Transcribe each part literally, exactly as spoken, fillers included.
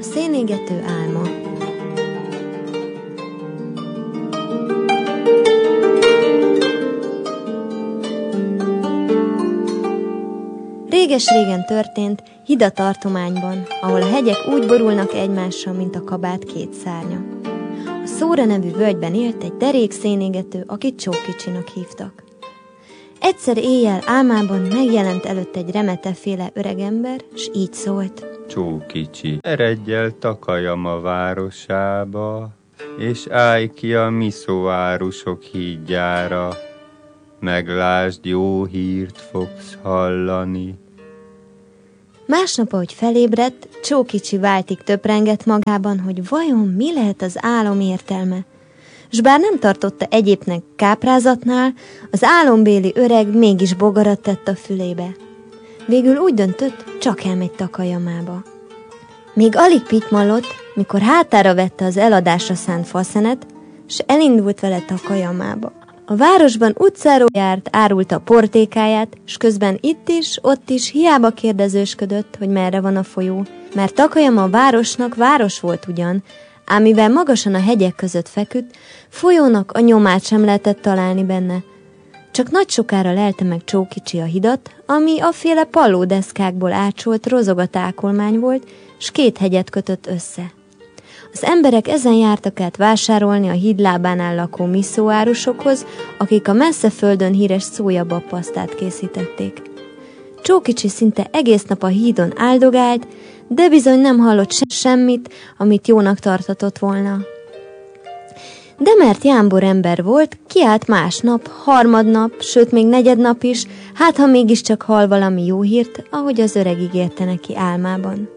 szénégető álma. Réges-régen történt Hida tartományban, ahol a hegyek úgy borulnak egymással, mint a kabát két szárnya. A Szóra nevű völgyben élt egy derék szénégető, akit Csókicsinak hívtak. Egyszer éjjel álmában megjelent előtt egy remeteféle öregember, s így szólt: Csókicsi, eredj el Takajama városába, és állj ki a miszóárusok hídjára. Meglásd, jó hírt fogsz hallani. Másnap, ahogy felébredt, Csókicsi váltig töprengett magában, hogy vajon mi lehet az álom értelme. S bár nem tartotta egyébnek káprázatnál, az álombéli öreg mégis bogarat tett a fülébe. Végül úgy döntött, csak elmegy Takajamába. Még alig pitmallott, mikor hátára vette az eladásra szánt faszenet, s elindult vele Takajamába. A városban utcáról járt, árulta a portékáját, s közben itt is, ott is hiába kérdezősködött, hogy merre van a folyó, mert Takajama a városnak város volt ugyan, ám mivel magasan a hegyek között feküdt, folyónak a nyomát sem lehetett találni benne. Csak nagy sokára lelte meg Csókicsi a hidat, ami afféle pallódeszkákból ácsolt rozogatákolmány volt, s két hegyet kötött össze. Az emberek ezen jártak át vásárolni a híd lábánál lakó miszóárusokhoz, akik a messze földön híres szójababpasztát készítették. Csókicsi szinte egész nap a hídon áldogált, de bizony nem hallott se semmit, amit jónak tartatott volna. De mert jámbor ember volt, kiállt másnap, harmadnap, sőt még negyednap is, hát ha mégiscsak hall valami jó hírt, ahogy az öreg ígérte neki álmában.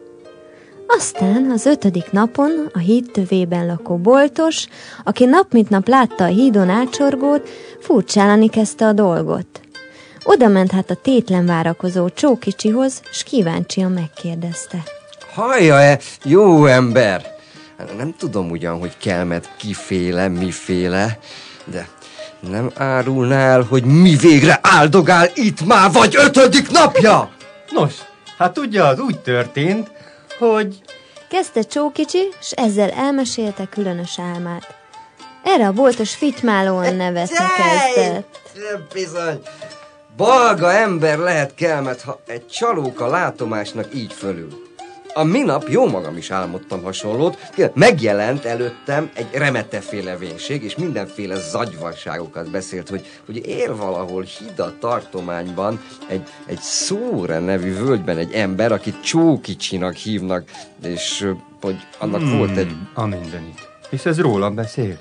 Aztán az ötödik napon a híd tövében lakó boltos, aki nap mint nap látta a hídon ácsorgót, furcsálani kezdte a dolgot. Oda ment hát a tétlen várakozó Csókicsihoz, s kíváncsian megkérdezte. Hallja-e, jó ember? Nem tudom ugyan, hogy kelmet kiféle, miféle, de nem árulnál, hogy mi végre áldogál itt már vagy ötödik napja? Nos, hát ugye az úgy történt, hogy... Kezdte Csókicsi, s ezzel elmesélte különös álmát. Erre a boltos fitymálóan nevetni kezdett. Bizony, balga ember lehet kelmet, ha egy csalóka látomásnak így fölül. A minap jó magam is álmodtam hasonlót, megjelent előttem egy remeteféle vénység, és mindenféle zagyvarságokat beszélt, hogy, hogy él valahol Hida tartományban egy, egy Szóra nevű völgyben egy ember, akit Csókicsinak hívnak, és hogy annak hmm, volt egy... A mindenit. És ez rólam beszél?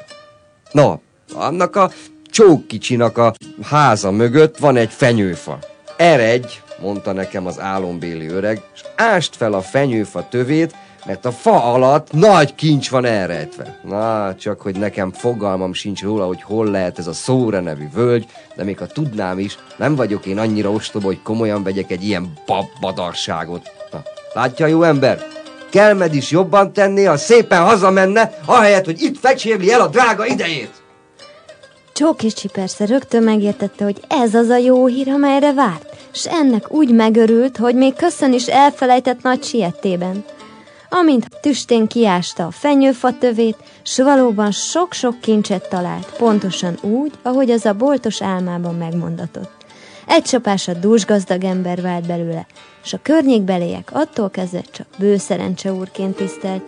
Na, annak a Csókicsinak a háza mögött van egy fenyőfa. Eredj, mondta nekem az álombéli öreg, és ást fel a fenyőfa tövét, mert a fa alatt nagy kincs van elrejtve. Na, csak hogy nekem fogalmam sincs róla, hogy hol lehet ez a Szóra nevű völgy, de még ha tudnám is, nem vagyok én annyira ostoba, hogy komolyan vegyek egy ilyen babbadarságot. Na, látja, jó ember? Kelmed is jobban tenné, ha szépen hazamenne, ahelyett, hogy itt fecsérli el a drága idejét. Csókicsi persze rögtön megértette, hogy ez az a jó hír, amelyre várt, s ennek úgy megörült, hogy még köszön is elfelejtett nagy siettében. Amint tüstén kiásta a fenyőfa tövét, s valóban sok-sok kincset talált, pontosan úgy, ahogy az a boltos álmában megmondatott. Egy csapásra dúsgazdag ember vált belőle, s a környékbeliek attól kezdve csak bő szerencse úrként tisztelt.